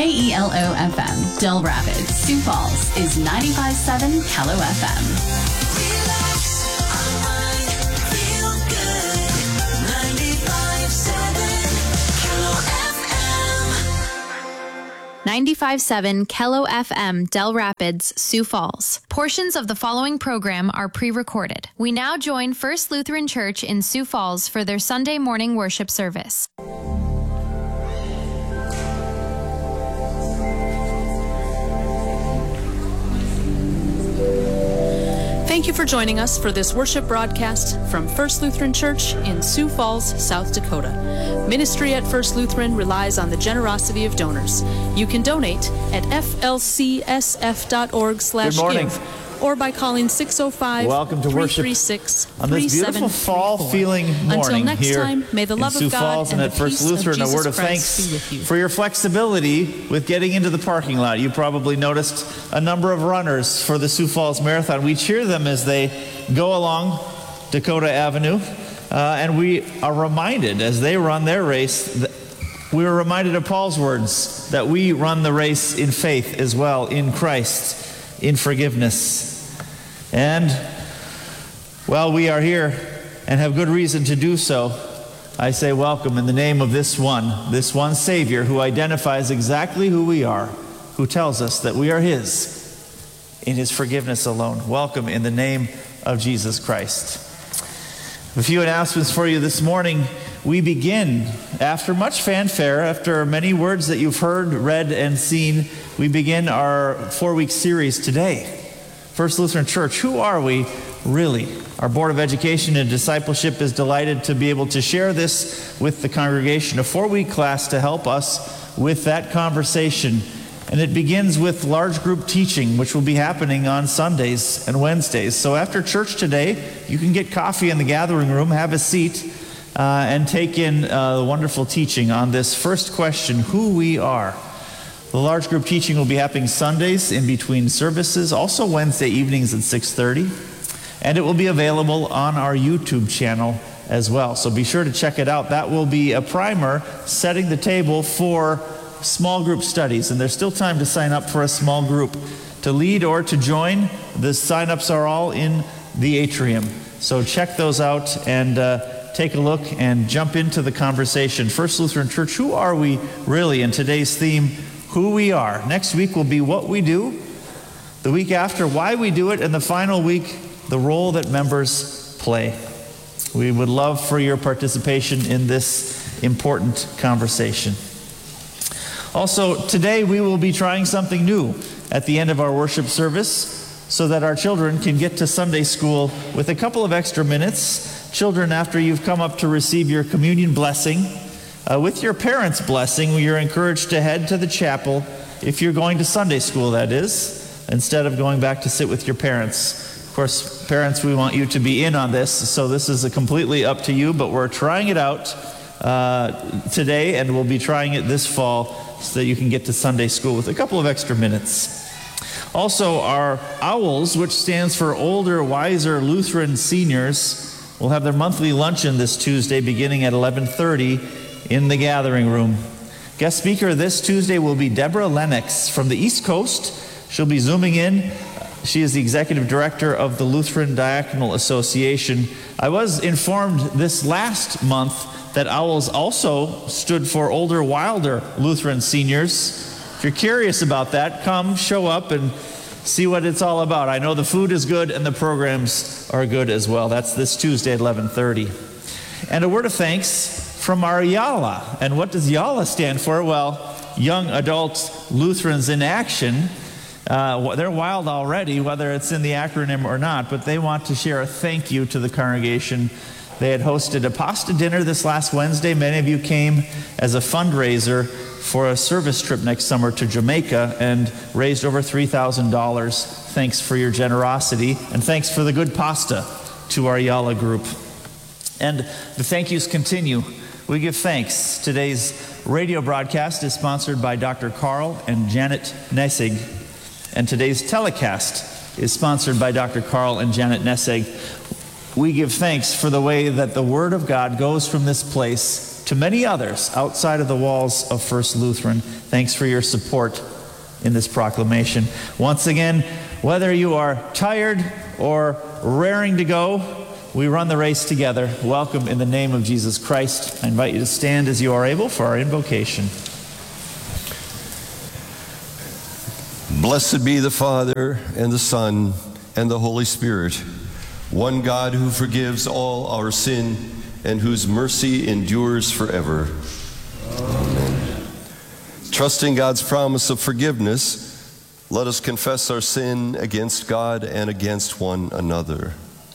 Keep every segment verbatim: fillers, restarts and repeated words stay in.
E L O F M. Del Rapids, Sioux Falls is ninety-five point seven K E L O F M. ninety-five point seven K E L O F M, Del Rapids, Sioux Falls. Portions of the following program are pre-recorded. We now join First Lutheran Church in Sioux Falls for their Sunday morning worship service. Thank you for joining us for this worship broadcast from First Lutheran Church in Sioux Falls, South Dakota. Ministry at First Lutheran relies on the generosity of donors. You can donate at f l c s f dot org slash give or by calling six oh five, three three six, three seven three four. On this beautiful fall-feeling morning Until next here time, may the love in Sioux of God Falls and, and at the First peace Lutheran, of a word Jesus of Christ be with thanks you. for your flexibility with getting into the parking lot. You probably noticed a number of runners for the Sioux Falls Marathon. We cheer them as they go along Dakota Avenue, uh, and we are reminded as they run their race, that we are reminded of Paul's words that we run the race in faith as well, in Christ, in forgiveness. And while we are here and have good reason to do so, I say welcome in the name of this one, this one Savior who identifies exactly who we are, who tells us that we are His in His forgiveness alone. Welcome in the name of Jesus Christ. A few announcements for you this morning. We begin, after much fanfare, after many words that you've heard, read, and seen, we begin our four-week series today. First Lutheran Church, who are we really? Our Board of Education and Discipleship is delighted to be able to share this with the congregation, a four-week class to help us with that conversation. And it begins with large group teaching, which will be happening on Sundays and Wednesdays. So after church today, you can get coffee in the gathering room, have a seat, uh, and take in uh, the wonderful teaching on this first question, who we are. The large group teaching will be happening Sundays in between services, also Wednesday evenings at six thirty. And it will be available on our YouTube channel as well. So be sure to check it out. That will be a primer setting the table for small group studies. And there's still time to sign up for a small group to lead or to join. The sign-ups are all in the atrium. So check those out and uh, take a look and jump into the conversation. First Lutheran Church, who are we really? And today's theme, who we are. Next week will be what we do. The week after, why we do it. And the final week, the role that members play. We would love for your participation in this important conversation. Also, today we will be trying something new at the end of our worship service so that our children can get to Sunday school with a couple of extra minutes. Children, after you've come up to receive your communion blessing, uh, with your parents' blessing, you're encouraged to head to the chapel, if you're going to Sunday school, that is, instead of going back to sit with your parents. Of course, parents, we want you to be in on this, so this is a completely up to you, but we're trying it out uh, today, and we'll be trying it this fall so that you can get to Sunday school with a couple of extra minutes. Also, our OWLS, which stands for Older, Wiser Lutheran Seniors, will have their monthly luncheon this Tuesday beginning at eleven thirty in the gathering room. Guest speaker this Tuesday will be Deborah Lennox from the East Coast. She'll be zooming in. She is the executive director of the Lutheran Diaconal Association. I was informed this last month that OWLS also stood for Older, Wilder Lutheran Seniors. If you're curious about that, come, show up, and see what it's all about. I know the food is good and the programs are good as well. That's this Tuesday at eleven thirty. And a word of thanks from our YALA. And what does YALA stand for? Well, Young Adult Lutherans in Action. Uh, they're wild already, whether it's in the acronym or not, but they want to share a thank you to the congregation. They had hosted a pasta dinner this last Wednesday. Many of you came as a fundraiser for a service trip next summer to Jamaica and raised over three thousand dollars. Thanks for your generosity, and thanks for the good pasta to our YALA group. And the thank yous continue. We give thanks. Today's radio broadcast is sponsored by Doctor Carl and Janet Nessig. And today's telecast is sponsored by Doctor Carl and Janet Nessig. We give thanks for the way that the Word of God goes from this place to many others outside of the walls of First Lutheran. Thanks for your support in this proclamation. Once again, whether you are tired or raring to go, we run the race together. Welcome in the name of Jesus Christ. I invite you to stand as you are able for our invocation. Blessed be the Father, and the Son, and the Holy Spirit, one God who forgives all our sin and whose mercy endures forever. Amen. Trusting God's promise of forgiveness, let us confess our sin against God and against one another.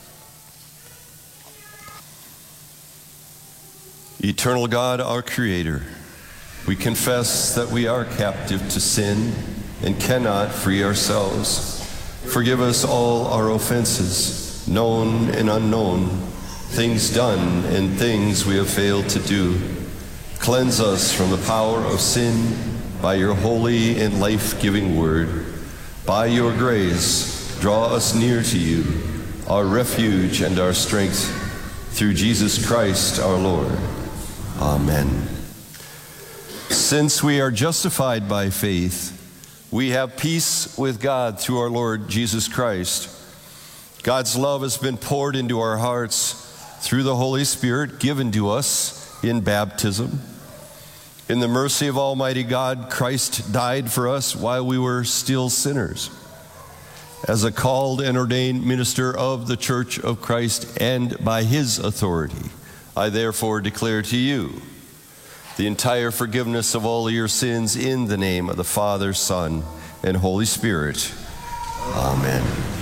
Eternal God, our Creator, we confess that we are captive to sin and cannot free ourselves. Forgive us all our offenses, known and unknown, things done and things we have failed to do. Cleanse us from the power of sin by your holy and life-giving word. By your grace, draw us near to you, our refuge and our strength, through Jesus Christ our Lord. Amen. Since we are justified by faith, we have peace with God through our Lord Jesus Christ. God's love has been poured into our hearts through the Holy Spirit given to us in baptism. In the mercy of Almighty God, Christ died for us while we were still sinners. As a called and ordained minister of the Church of Christ and by his authority, I therefore declare to you the entire forgiveness of all your sins in the name of the Father, Son, and Holy Spirit. Amen.